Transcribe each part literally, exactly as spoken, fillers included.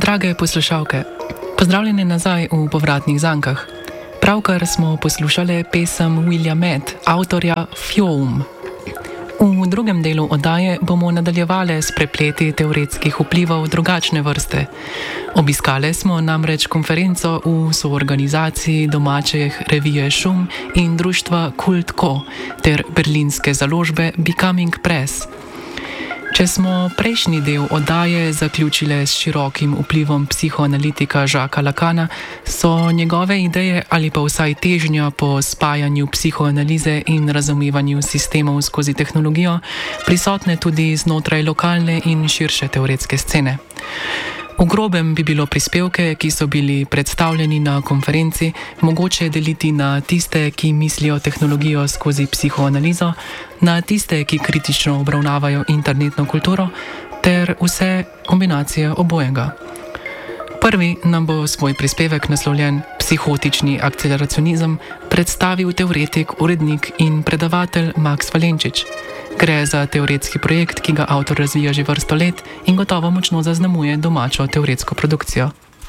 Drage poslušalke, pozdravljeni nazaj v povratnih zankah. Pravkar smo poslušali pesem Willja Med, avtorja Fjoum. V drugem delu oddaje bomo nadaljevali s prepleti teoretskih vplivov drugačne vrste. Obiskali smo namreč konferenco v soorganizaciji domačih revije Šum in društva Kult.co ter berlinske založbe Becoming Press. Če smo prejšnji del oddaje zaključili s širokim vplivom psihoanalitika Jacquesa Lacana, so njegove ideje ali pa vsaj težnja po spajanju psihoanalize in razumevanju sistemov skozi tehnologijo prisotne tudi znotraj lokalne in širše teoretske scene. V grobem bi bilo prispevke, ki so bili predstavljeni na konferenci, mogoče deliti na tiste, ki mislijo tehnologijo skozi psihoanalizo, na tiste, ki kritično obravnavajo internetno kulturo, ter vse kombinacije obojega. Prvi nam bo svoj prispevek naslovljen Psihotični akceleracionizem predstavil teoretik, urednik in predavatelj Max Valenčič. Gre za teoretski projekt, ki ga avtor razvija že vrsto let in gotovo močno zaznamuje domačo teoretsko produkcijo.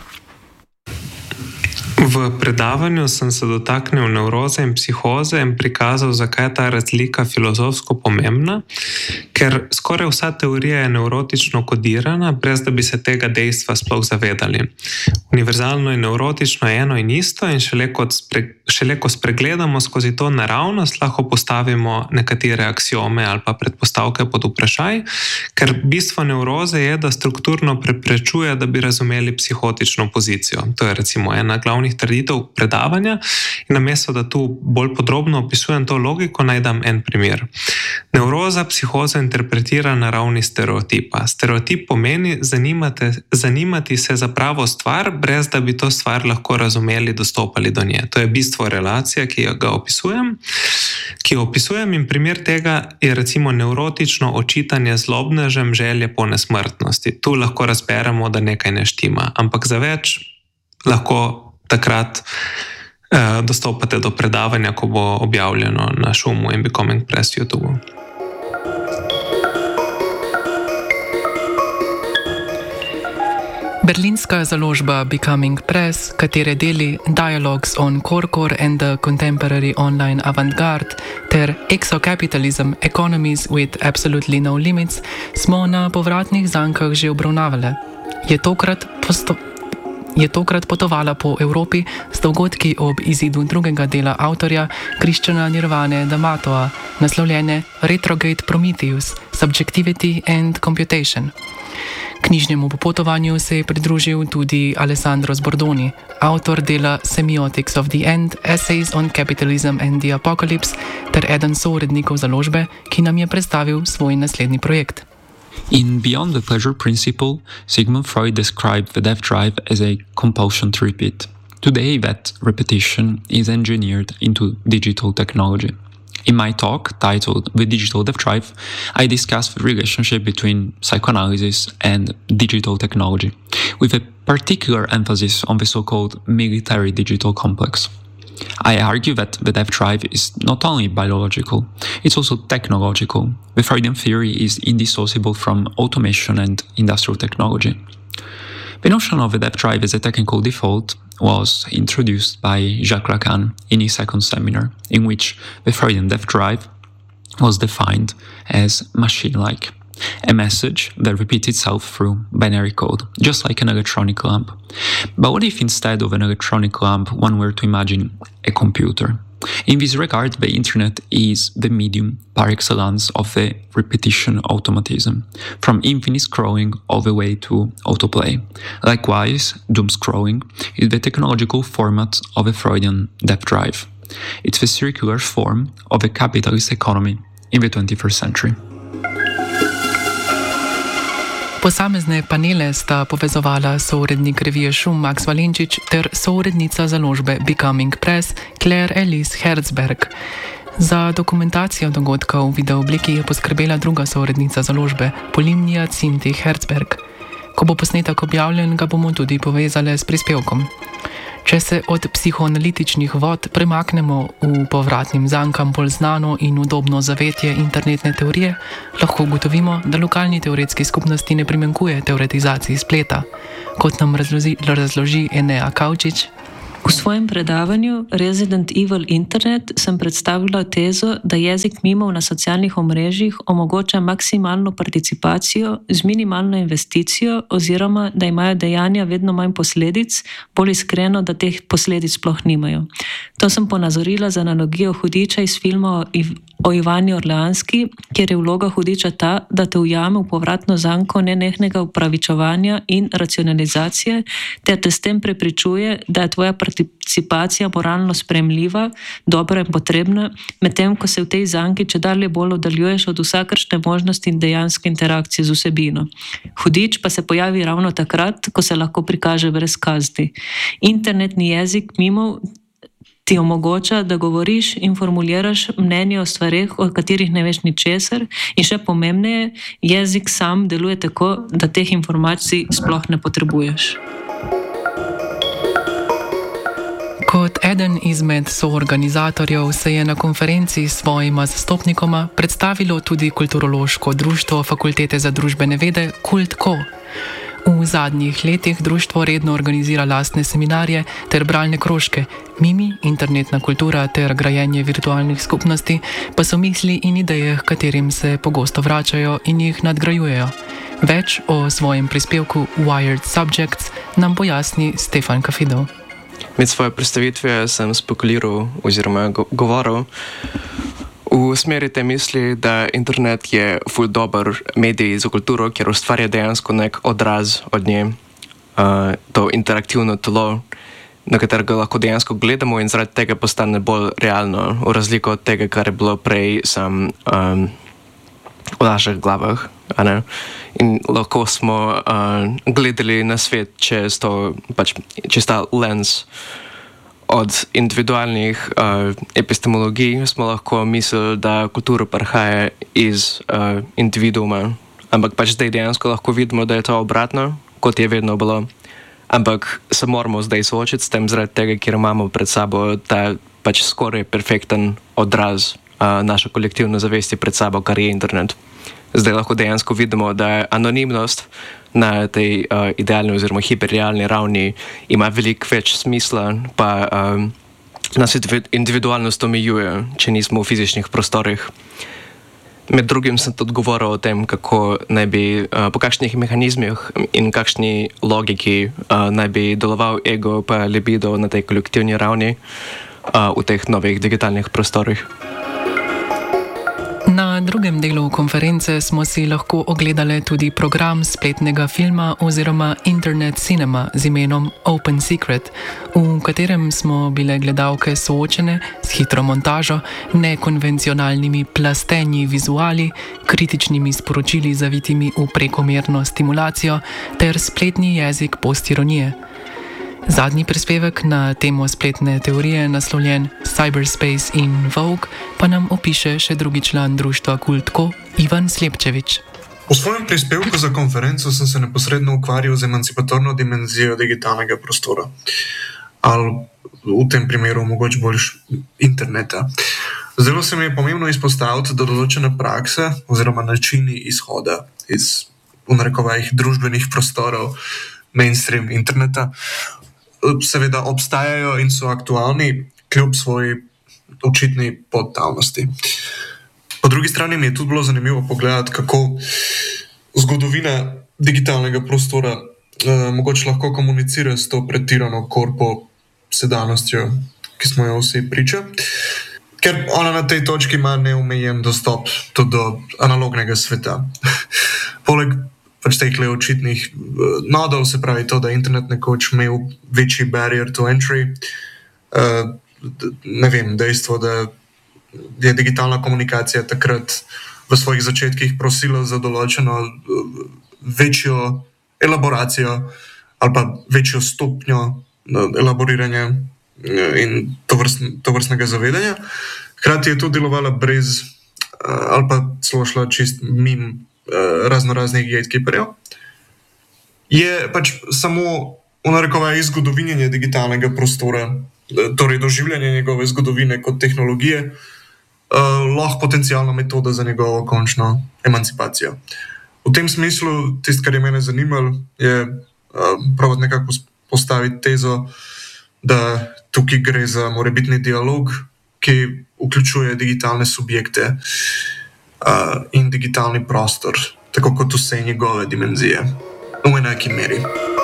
V predavanju sem se dotaknil nevroze in psihoze in prikazal, zakaj je ta razlika filozofsko pomembna, ker skoraj vsa teorija je nevrotično kodirana, brez da bi se tega dejstva sploh zavedali. Univerzalno in nevrotično je eno in isto in šele, kot spre, šele ko spregledamo skozi to naravnost, lahko postavimo nekatere aksiome ali pa predpostavke pod vprašaj, ker bistvo nevroze je, da strukturno preprečuje, da bi razumeli psihotično pozicijo. To je recimo ena glavnih trditev predavanja in namesto, da tu bolj podrobno opisujem to logiko, naj dam en primer. Nevroza psihoza interpretira na ravni stereotipa. Stereotip pomeni zanimati, zanimati se za pravo stvar, brez da bi to stvar lahko razumeli, dostopali do nje. To je bistvo relacije, ki ga opisujem, ki jo opisujem in primer tega je recimo nevrotično očitanje zlobnežem želje po nesmrtnosti. Tu lahko razberemo, da nekaj ne štima, ampak za več lahko takrat eh, dostopate do predavanja, ko bo objavljeno na Šumu in Becoming Press YouTube. Berlinska založba Becoming Press, katere deli Dialogues on Korkor and the Contemporary Online Avantgarde ter Exocapitalism, Economies with Absolutely No Limits, smo na povratnih zankah že obravnavali. Je tokrat posto... je tokrat potovala po Evropi s dogodki ob izidu drugega dela avtorja Kristjana Nirvane D'Amatoa, naslovljene Retrograde Prometheus, Subjectivity and Computation. Knjižnemu popotovanju se je pridružil tudi Alessandro Sbordoni, avtor dela Semiotics of the End, Essays on Capitalism and the Apocalypse, ter eden sourednikov založbe, ki nam je predstavil svoj naslednji projekt. In Beyond the Pleasure Principle, Sigmund Freud described the death drive as a compulsion to repeat. Today, that repetition is engineered into digital technology. In my talk, titled The Digital Death Drive, I discuss the relationship between psychoanalysis and digital technology, with a particular emphasis on the so-called military digital complex. I argue that the death drive is not only biological, it's also technological. The Freudian theory is indissociable from automation and industrial technology. The notion of the death drive as a technical default was introduced by Jacques Lacan in his second seminar, in which the Freudian death drive was defined as machine-like, a message that repeats itself through binary code, just like an electronic lamp. But what if instead of an electronic lamp, one were to imagine a computer? In this regard, the internet is the medium par excellence of the repetition automatism, from infinite scrolling all the way to autoplay. Likewise, doom scrolling is the technological format of a Freudian death drive. It's the circular form of a capitalist economy in the twenty-first century. Posamezne panele sta povezovala sourednik revije Šum Max Valenčič ter sourednica založbe Becoming Press Claire Elise Herzberg. Za dokumentacijo dogodka v videoobliki je poskrbela druga sourednica založbe Polimnija Cinti Herzberg. Ko bo posnetek objavljen, ga bomo tudi povezali s prispevkom. Če se od psihoanalitičnih vod premaknemo v povratnim zankam bolj znano in udobno zavetje internetne teorije, lahko ugotovimo, da lokalni teoretski skupnosti ne primanjkuje teoretizaciji spleta, kot nam razloži, razloži Enea Kaučič. V svojem predavanju Resident Evil Internet sem predstavila tezo, da jezik mimov na socialnih omrežjih omogoča maksimalno participacijo z minimalno investicijo oziroma da imajo dejanja vedno manj posledic, bolj iskreno, da teh posledic sploh nimajo. To sem ponazorila z analogijo hudiča iz filma o Ivani Orleanski, kjer je vloga hudiča ta, da te ujame v povratno zanko nenehnega upravičevanja in racionalizacije, ter te s tem prepričuje, da je tvoja participacija moralno sprejemljiva, dobra in potrebna, medtem ko se v tej zanki čedalje bolj oddaljuješ od vsakršne možnosti in dejanske interakcije z vsebino. Hudič pa se pojavi ravno takrat, ko se lahko prikaže brez kazni. Internetni jezik mimov ti omogoča, da govoriš in formuliraš mnenje o stvareh, o katerih ne veš ničesar, in še pomembneje, jezik sam deluje tako, da teh informacij sploh ne potrebuješ. Kot eden izmed soorganizatorjev se je na konferenci s svojima zastopnikoma predstavilo tudi kulturološko društvo Fakultete za družbene vede Kult.ko. V zadnjih letih društvo redno organizira lastne seminarje ter bralne krožke. Mimi, internetna kultura ter grajenje virtualnih skupnosti pa so misli in ideje, k katerim se pogosto vračajo in jih nadgrajujejo. Več o svojem prispevku Wired Subjects nam pojasni Stefan Kafidov. Med svojo predstavitvijo sem spekuliral oziroma go- govoril v smeri te misli, da internet je ful dober medij za kulturo, ker ustvarja dejansko nek odraz od nje, uh, to interaktivno telo, na katerega lahko dejansko gledamo in zaradi tega postane bolj realno, v razliko od tega, kar je bilo prej sam um, v naših glavah. In lahko smo uh, gledali na svet čez, to, pač, čez ta lens. Od individualnih uh, epistemologij smo lahko mislili, da kultura prihaja iz uh, individuuma, ampak pač zdaj dejansko lahko vidimo, da je to obratno, kot je vedno bilo. Ampak se moramo zdaj soočiti s tem zaradi tega, ker imamo pred sabo ta pač skoraj perfekten odraz uh, naše kolektivne zavesti pred sabo, kar je internet. Zdaj lahko dejansko vidimo, da je anonimnost na tej uh, idealni oziroma hiperrealni ravni ima veliko več smisla, pa um, nas individualnost omejuje, če nismo v fizičnih prostorih. Med drugim sem tudi govoril o tem, kako naj bi, uh, po kakšnih mehanizmih in kakšni logiki uh, naj bi deloval ego pa libido na tej kolektivni ravni uh, v teh novih digitalnih prostorih. Na drugem delu konference smo si lahko ogledali tudi program spletnega filma oziroma Internet Cinema z imenom Open Secret, v katerem smo bile gledalke soočene s hitro montažo, nekonvencionalnimi plastenji vizuali, kritičnimi sporočili zavitimi v prekomerno stimulacijo ter spletni jezik postironije. Zadnji prispevek na temo spletne teorije, naslovljen Cyberspace in Vogue, pa nam opiše še drugi član društva Kult.ko, Ivan Slepčevič. V svojem prispevku za konferenco sem se neposredno ukvarjal z emancipatorno dimenzijo digitalnega prostora. Ali v tem primeru mogoče bolj interneta. Zelo se mi je pomembno izpostaviti, da določene prakse oziroma načini izhoda iz, v narekovajih, družbenih prostorov mainstream interneta seveda obstajajo in so aktualni kljub svoji očitni podtalnosti. Po drugi strani mi je tudi bilo zanimivo pogledati, kako zgodovina digitalnega prostora eh, mogoče lahko komunicira s to pretirano korpo sedanostjo, ki smo jo vsi priča. Ker ona na tej točki ima neomejen dostop tudi do analognega sveta. Poleg pač teh le očitnih nodov, se pravi to, da internet nekoč imel večji barrier to entry. Uh, ne vem, dejstvo, da je digitalna komunikacija takrat v svojih začetkih prosila za določeno večjo elaboracijo ali pa večjo stopnjo elaboriranja in tovrstnega zavedanja. Hkrati je to delovala brez uh, ali pa celo šla čist mimo razno raznih gatekeeperjev, je pač samo v narekovaji zgodovinjenje digitalnega prostora, torej doživljanje njegove zgodovine kot tehnologije, uh, lahko potencijalna metoda za njegovo končno emancipacijo. V tem smislu, tisto, kar je mene zanimalo, je uh, prav nekako postaviti tezo, da tukaj gre za morebitni dialog, ki vključuje digitalne subjekte uh, in digitalni prostor, tako kot vse njegove dimenzije, v enaki meri.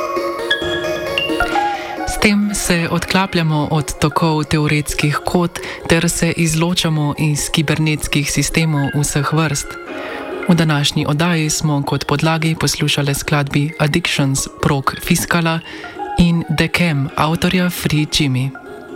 S tem se odklapljamo od tokov teoretskih kod ter se izločamo iz kibernetskih sistemov vseh vrst. V današnji oddaji smo kot podlagi poslušali skladbi Addictions prog Fiskala in The Cam avtorja Free Jimmy.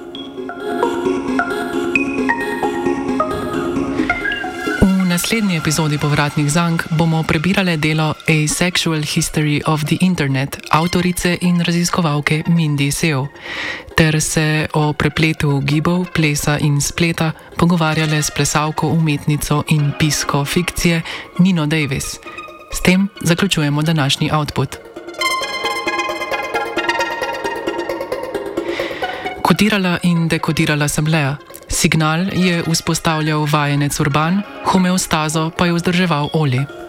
V naslednji epizodi Povratnih zank bomo prebirali delo Asexual History of the Internet avtorice in raziskovalke Mindy Seo ter se o prepletu gibov, plesa in spleta pogovarjali s plesalko, umetnico in pisko fikcije Nino Davis. S tem zaključujemo današnji output. Kodirala in dekodirala sem Lea. Signal je vzpostavljal vajenec Urban, homeostazo pa je vzdrževal Oli.